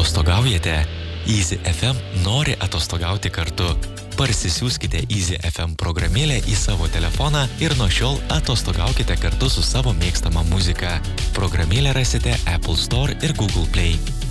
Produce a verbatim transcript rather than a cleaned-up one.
Atostogaujate? Easy F M nori atostogauti kartu. Parsisiųskite Easy F M programėlę į savo telefoną ir nuo šiol atostogaukite kartu su savo mėgstama muzika. Programėlę rasite Apple Store ir Google Play.